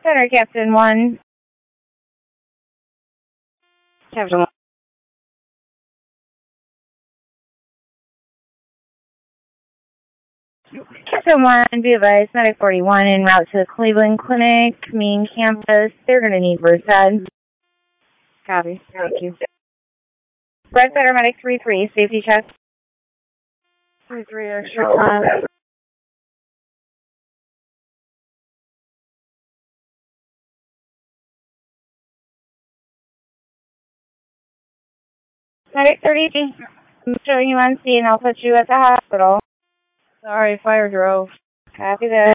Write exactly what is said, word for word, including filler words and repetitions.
Center, Captain one. Captain one. Captain one, be advised, Medic forty-one en route to the Cleveland Clinic, main campus. They're going to need Versed. Copy. Thank you. Red Center, Medic three three, safety check. three three, extra time. Medic thirty-three, I'm showing you on scene. I'll put you at the hospital. Sorry, fire drove. Copy that.